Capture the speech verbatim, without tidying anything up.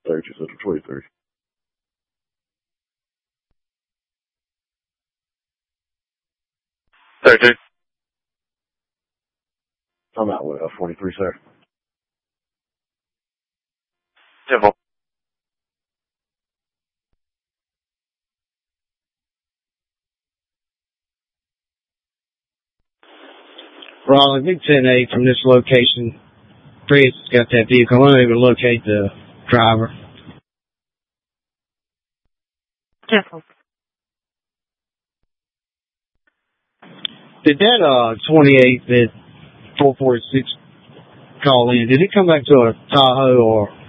thirty Central twenty-three. thirty-two. I'm out with uh, forty-three, sir. ten four. Raleigh, Big ten eight from this location. Prius has got that vehicle. I'm unable to locate the driver. Careful. Did that uh twenty-eight that four forty-six call in, did it come back to a Tahoe or